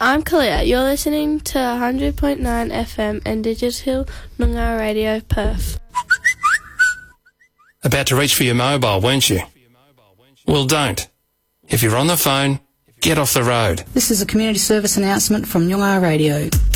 I'm Kalia. You're listening to 100.9 FM and Digital Noongar Radio Perth. About to reach for your mobile, weren't you? Well, don't. If you're on the phone, get off the road. This is a community service announcement from Noongar Radio.